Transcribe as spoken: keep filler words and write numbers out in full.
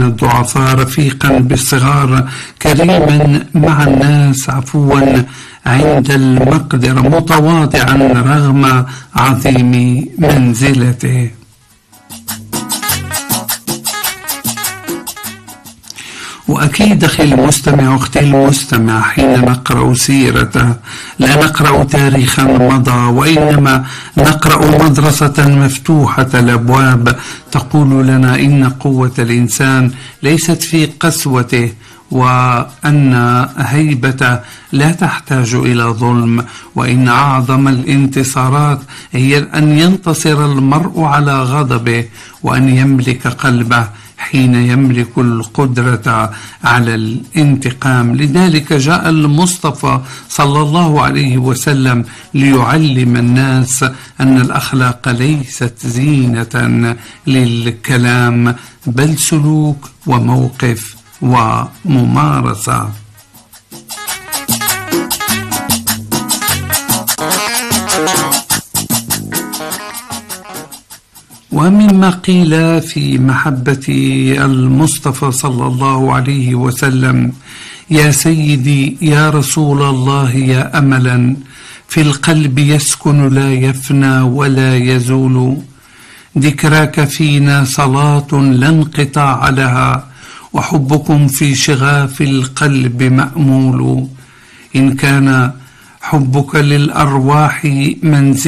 الضعفاء، رفيقا بالصغار، كريما مع الناس، عفوا عند المقدرة، متواضعا رغم عظيم منزلته. وأكيد أخي المستمع أختي المستمع، حين نقرأ سيرته لا نقرأ تاريخا مضى، وإنما نقرأ مدرسة مفتوحة الأبواب تقول لنا إن قوة الإنسان ليست في قسوته، وأن هيبته لا تحتاج إلى ظلم، وإن أعظم الانتصارات هي أن ينتصر المرء على غضبه، وأن يملك قلبه حين يملك القدرة على الانتقام. لذلك جاء المصطفى صلى الله عليه وسلم ليعلم الناس أن الأخلاق ليست زينة للكلام، بل سلوك وموقف وممارسة. ومما قيل في محبة المصطفى صلى الله عليه وسلم: يا سيدي يا رسول الله يا أملا في القلب يسكن لا يفنى ولا يزول، ذكراك فينا صلاة لا انقطاع لها، وحبكم في شغاف القلب مأمول، إن كان حبك للأرواح منزل